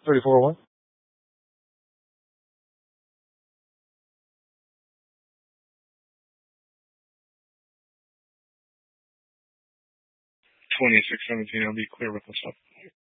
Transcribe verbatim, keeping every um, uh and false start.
thirty-four oh one. twenty-six seventeen, I'll be clear with this up.